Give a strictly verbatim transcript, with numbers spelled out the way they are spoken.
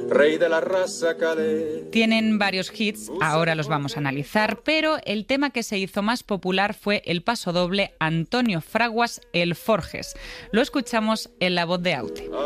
rey de la raza calé. Tienen varios hits, ahora los vamos a analizar, pero el tema que se hizo más popular fue el pasodoble Antonio Fraguas, El Forges. Lo escuchamos en la voz de Aute.